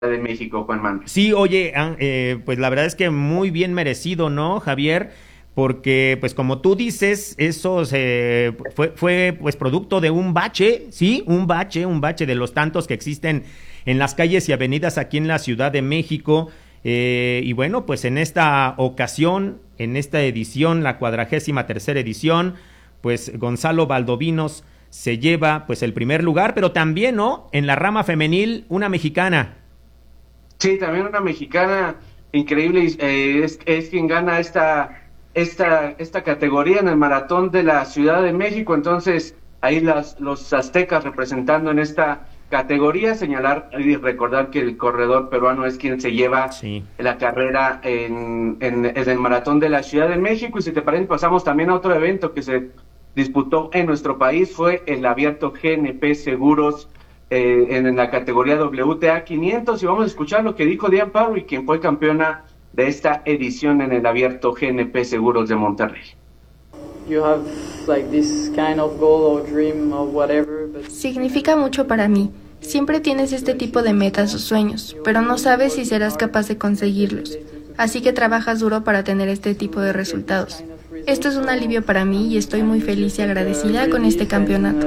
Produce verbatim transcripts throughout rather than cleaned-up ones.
de México, Juan Manuel. Sí, oye, ah, eh, pues la verdad es que muy bien merecido, ¿no, Javier? Porque, pues como tú dices, eso se fue, fue pues producto de un bache, sí, un bache, un bache de los tantos que existen en las calles y avenidas aquí en la Ciudad de México. Eh, y bueno, pues en esta ocasión, en esta edición, la cuadragésima tercera edición, pues Gonzalo Valdovinos se lleva pues el primer lugar, pero también, ¿no? En la rama femenil, una mexicana. Sí, también una mexicana increíble, eh, es, es quien gana esta, esta, esta categoría en el maratón de la Ciudad de México. Entonces, ahí las, los aztecas representando en esta categoría, señalar y recordar que el corredor peruano es quien se lleva Sí. la carrera en, en, en el maratón de la Ciudad de México. Y si te parece, pasamos también a otro evento que se disputó en nuestro país, fue el abierto G N P Seguros eh, en la categoría W T A quinientos, y vamos a escuchar lo que dijo Diane Parry, quien fue campeona de esta edición en el abierto G N P Seguros de Monterrey. You have like this kind of goal or dream or whatever, but... Significa mucho para mí. Siempre tienes este tipo de metas o sueños, pero no sabes si serás capaz de conseguirlos. Así que trabajas duro para tener este tipo de resultados. Esto es un alivio para mí y estoy muy feliz y agradecida con este campeonato.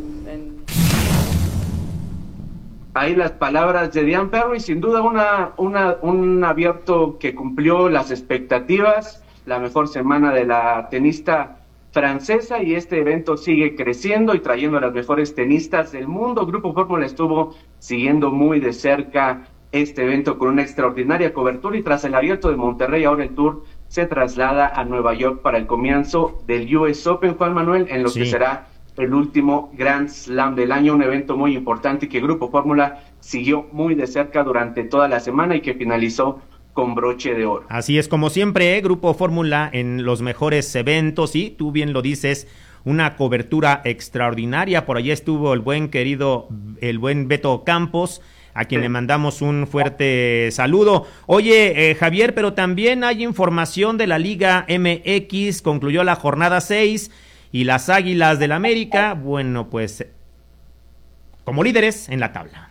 Ahí las palabras de Diane Parry, sin duda una, una, un abierto que cumplió las expectativas, la mejor semana de la tenista francesa, y este evento sigue creciendo y trayendo a las mejores tenistas del mundo. Grupo Fórmula estuvo siguiendo muy de cerca este evento con una extraordinaria cobertura, y tras el abierto de Monterrey, ahora el Tour se traslada a Nueva York para el comienzo del U S Open, Juan Manuel, en lo sí. que será el último Grand Slam del año, un evento muy importante que Grupo Fórmula siguió muy de cerca durante toda la semana y que finalizó con broche de oro. Así es, como siempre, ¿eh? Grupo Fórmula en los mejores eventos, y tú bien lo dices, una cobertura extraordinaria. Por allá estuvo el buen querido, el buen Beto Campos, a quien sí. le mandamos un fuerte saludo. Oye, eh, Javier, pero también hay información de la Liga M X, concluyó la jornada seis, y las Águilas del América, bueno, pues como líderes en la tabla.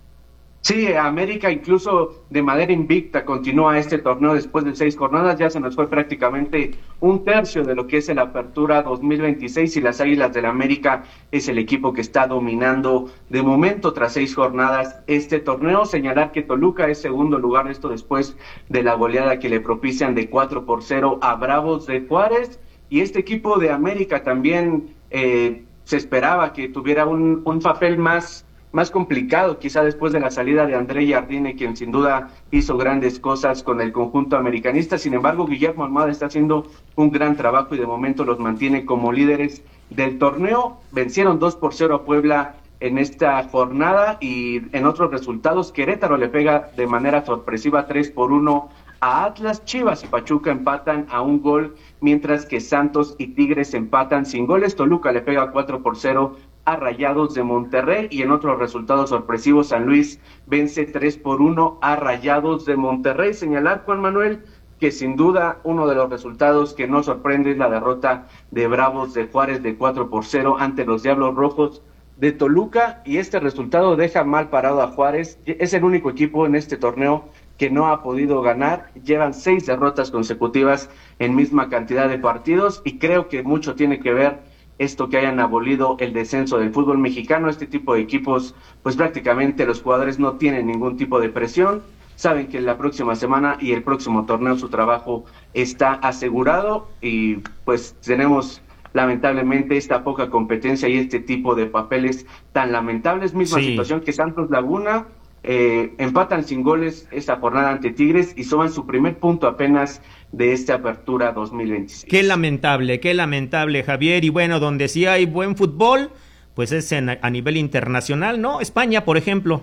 Sí, América incluso de manera invicta continúa este torneo después de seis jornadas, ya se nos fue prácticamente un tercio de lo que es el Apertura dos mil veintiséis, y las Águilas del América es el equipo que está dominando de momento tras seis jornadas este torneo. Señalar que Toluca es segundo lugar, esto después de la goleada que le propician de cuatro por cero a Bravos de Juárez, y este equipo de América también eh, se esperaba que tuviera un, un papel más más complicado, quizá después de la salida de André Jardine, quien sin duda hizo grandes cosas con el conjunto americanista. Sin embargo, Guillermo Almada está haciendo un gran trabajo y de momento los mantiene como líderes del torneo. Vencieron dos por cero a Puebla en esta jornada, y en otros resultados, Querétaro le pega de manera sorpresiva tres por uno a Atlas. Chivas y Pachuca empatan a un gol, mientras que Santos y Tigres empatan sin goles. Toluca le pega cuatro por cero a Rayados de Monterrey, y en otros resultados sorpresivos, San Luis vence tres por uno a Rayados de Monterrey. Señalar, Juan Manuel, que sin duda uno de los resultados que no sorprende es la derrota de Bravos de Juárez de cuatro por cero ante los Diablos Rojos de Toluca, y este resultado deja mal parado a Juárez. Es el único equipo en este torneo que no ha podido ganar, llevan seis derrotas consecutivas en misma cantidad de partidos, y creo que mucho tiene que ver esto que hayan abolido el descenso del fútbol mexicano. Este tipo de equipos, pues prácticamente los jugadores no tienen ningún tipo de presión, saben que la próxima semana y el próximo torneo su trabajo está asegurado, y pues tenemos lamentablemente esta poca competencia y este tipo de papeles tan lamentables. Misma sí. situación que Santos Laguna, eh, empatan sin goles esta jornada ante Tigres y suman su primer punto apenas de esta Apertura dos mil veintiséis. Qué lamentable, qué lamentable, Javier. Y bueno, donde sí hay buen fútbol, pues es en, a nivel internacional, ¿no? España, por ejemplo.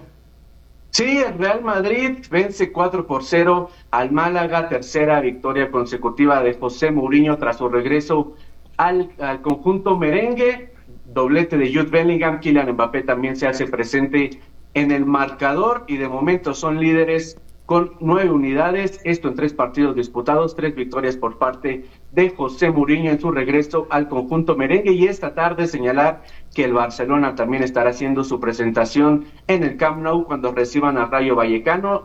Sí, el Real Madrid vence cuatro por cero al Málaga, tercera victoria consecutiva de José Mourinho tras su regreso al, al conjunto merengue. Doblete de Jude Bellingham, Kylian Mbappé también se hace presente en el marcador, y de momento son líderes con nueve unidades, esto en tres partidos disputados, tres victorias por parte de José Mourinho en su regreso al conjunto merengue. Y esta tarde señalar que el Barcelona también estará haciendo su presentación en el Camp Nou cuando reciban al Rayo Vallecano.